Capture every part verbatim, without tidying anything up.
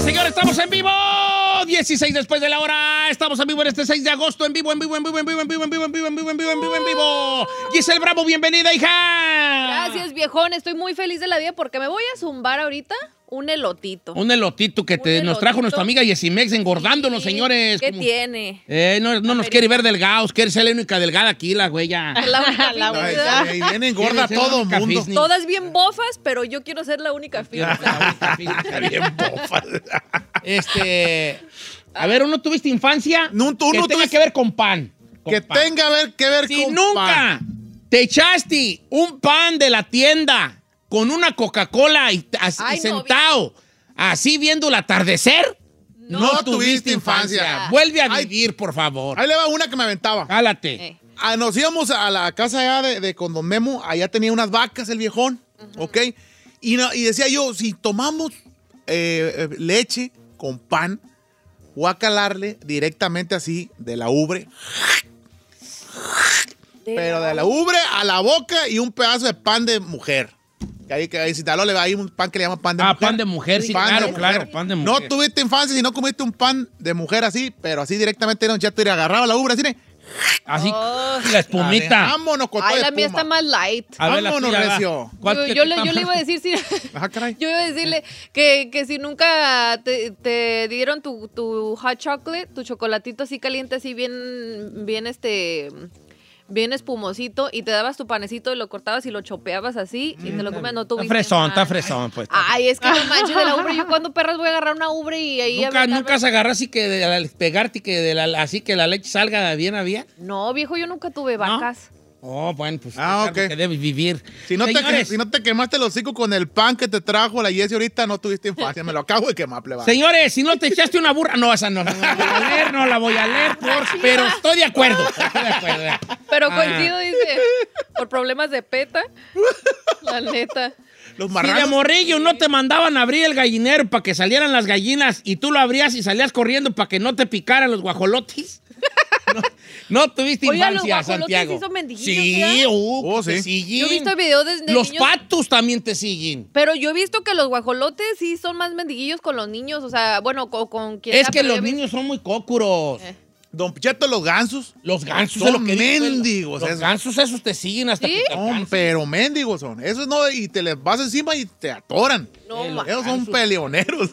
señores, estamos en vivo. dieciséis después de la hora. Estamos en vivo en este seis de agosto. En vivo, en vivo, en vivo, en vivo, en vivo, en vivo, en vivo, en vivo, en vivo, en vivo, en vivo. Giselle Bravo, bienvenida, hija. Gracias, viejón. Estoy muy feliz de la vida porque me voy a zumbar ahorita un elotito. Un elotito que te, nos trajo nuestra amiga Yesimex engordándonos, sí, señores. ¿Qué como, tiene? Eh, no no nos quiere ver delgados. Quiere ser la única delgada aquí, la güeya. La única la fitness. y viene engorda todo el mundo. Fitness. Todas bien bofas, pero yo quiero ser la única fitness. La única fitness. Bien bofa. Este... A ver, ¿uno tuviste infancia? No, tú que no tenga tuviste... que ver con pan. Con que pan. tenga ver, que ver si con nunca pan. te echaste un pan de la tienda con una Coca-Cola y, así, Ay, y no, sentado, así viendo el atardecer, no, No tuviste tuviste infancia. infancia. Vuelve a Ay, vivir, por favor. Ahí le va una que me aventaba. Jálate. Eh. Ah, nos íbamos a la casa allá de, de con Don Memo. Allá tenía unas vacas el viejón. Uh-huh. ¿Ok? Y, no, y decía yo, si tomamos eh, eh, leche con pan, voy a calarle directamente así de la ubre. De Pero la de la ubre a la boca y un pedazo de pan de mujer. Que ahí, que ahí, si tal, le va ahí un pan que le llaman pan de Ah, mujer. pan de mujer, sí, Pan claro, de claro, mujer. pan de No mujer. tuviste infancia si no comiste un pan de mujer así, pero así directamente era un chato y agarraba la ubre así. ¿eh? Así, Oh. la espumita. Vámonos con Ay, toda la mía espuma. está más light. A ver, la Vámonos, tuya, recio. ¿cuál Yo, que yo te le, está yo le más- iba a decir, si, Ajá, caray. yo iba a decirle que, que si nunca te, te dieron tu, tu hot chocolate, tu chocolatito así caliente, así bien, bien este, bien espumosito, y te dabas tu panecito y lo cortabas y lo chopeabas así y te lo comías, no Está tuviste. fresón, está nada. fresón, pues. Ay, es que no manches de la ubre. Yo cuando perras voy a agarrar una ubre y ahí Nunca, aventarme- nunca se agarra así que de la- pegarte y que de la, así que la leche salga bien a bien. No, viejo, yo nunca tuve vacas. Oh, bueno, pues Ah, es algo ok. que debes vivir. Si no, te, Señores, si no te quemaste el hocico con el pan que te trajo la Jessie ahorita, no tuviste infancia. Me lo acabo de quemar, pleba. señores, si no te echaste una burra, no, esa no, no la voy a leer, no la voy a leer, por- pero estoy de acuerdo. Estoy de acuerdo. Pero Ah. coincido, dice, por problemas de peta. La neta. Los Si de marranos. morrillo no te mandaban a abrir el gallinero para que salieran las gallinas y tú lo abrías y salías corriendo para que no te picaran los guajolotes. No, no tuviste Oiga, los infancia, guajolotes Santiago. sí son mendiguillos, Sí, ¿verdad? uh, Oh, te sí. siguen. Yo he visto videos de, de Los niños. patos también te siguen. Pero yo he visto que los guajolotes sí son más mendiguillos con los niños. O sea, bueno, con, con quien Es sea, que pero los yo he visto- niños son muy cócuros. Eh. Don Picheto, los gansos. Los gansos Son es lo que digo, mendigos, Los esos. gansos esos te siguen hasta ¿Sí? que te No, alcanzan. pero mendigos son. Esos no, y te les vas encima y te atoran. No, Eh, ma- Esos son gansos. peleoneros.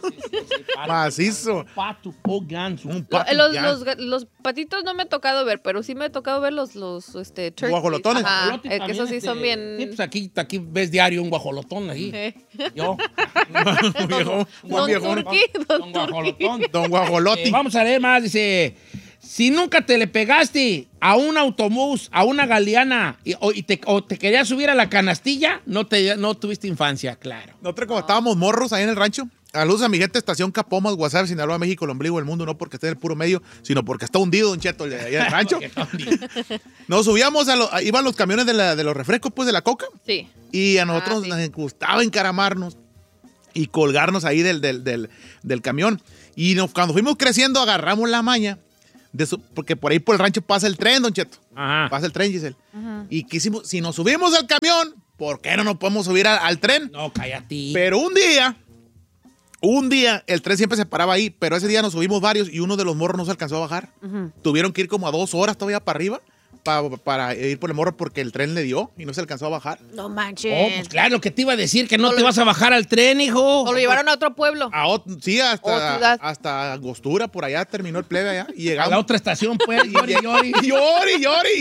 Macizo. Pato o ganso. Un Lo- pato los, ya. los, ga- los patitos no me ha tocado ver, pero sí me ha tocado ver los, los este, turkeys. Guajolotones. Ajá, Guajolote eh, que también, esos sí este, son bien... Sí, pues aquí, aquí ves diario un guajolotón ahí. Eh. Yo. Un viejo, un buen Don viejón. Turqui, don Un Turqui. guajolotón. Don Guajolotti. Eh, vamos a leer más, dice, si nunca te le pegaste a un autobús, a una galeana, y, o, y te, o te querías subir a la canastilla, no, te, no tuviste infancia, claro. Nosotros como estábamos morros ahí en el rancho, saludos a mi gente, estación Capomas, WhatsApp, Sinaloa, México, el ombligo del mundo, no porque esté en el puro medio, sino porque está hundido, Don Cheto, el de allá del rancho. Nos subíamos, a lo- a- iban los camiones de, la- de los refrescos, pues, de la coca, Sí. y a nosotros sí. nos gustaba encaramarnos y colgarnos ahí del, del, del, del camión. Y nos- cuando fuimos creciendo, agarramos la maña, de su- porque por ahí por el rancho pasa el tren, Don Cheto. Ajá. Pasa el tren, Giselle. Y quisimos, si nos subimos al camión, ¿por qué no nos podemos subir al- al tren? No, cállate. Pero un día, un día, el tren siempre se paraba ahí, pero ese día nos subimos varios y uno de los morros no se alcanzó a bajar. Tuvieron que ir como a dos horas todavía para arriba pa- para ir por el morro porque el tren le dio y no se alcanzó a bajar. No manches. Oh, pues claro, lo que te iba a decir, que no, No te lo- vas a bajar al tren, hijo. O lo llevaron a otro pueblo. A ot- sí, O hasta, ciudad. hasta Angostura, por allá terminó el plebe allá. Y A llegamos. la otra estación, pues, llori, llori. Llori, llori.